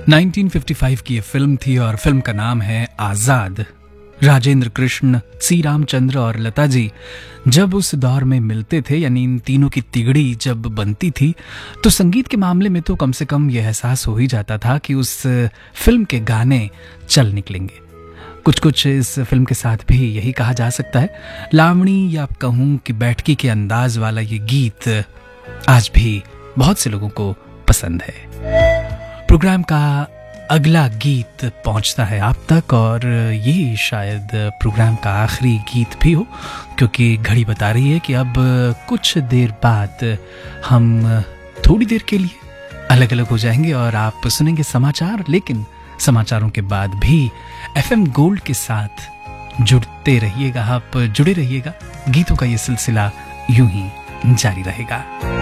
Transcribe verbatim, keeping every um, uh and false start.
Nineteen fifty five की ये film थी और फिल्म का नाम है आजाद। राजेंद्र कृष्ण, सी रामचंद्र और लता जी जब उस दौर में मिलते थे, यानी इन तीनों की तिगड़ी जब बनती थी, तो संगीत के मामले में तो कम से कम यह एहसास हो ही जाता था कि उस फिल्म के गाने चल निकलेंगे। कुछ कुछ इस फिल्म के साथ भी यही कहा जा सकता है। लावणी या कहूँ कि बैठकी के अंदाज वाला ये गीत आज भी बहुत से लोगों को पसंद है। प्रोग्राम का अगला गीत पहुंचता है आप तक और ये शायद प्रोग्राम का आखिरी गीत भी हो, क्योंकि घड़ी बता रही है कि अब कुछ देर बाद हम थोड़ी देर के लिए अलग अलग हो जाएंगे और आप सुनेंगे समाचार, लेकिन समाचारों के बाद भी एफएम गोल्ड के साथ जुड़ते रहिएगा, आप जुड़े रहिएगा। गीतों का ये सिलसिला यूं ही जारी रहेगा।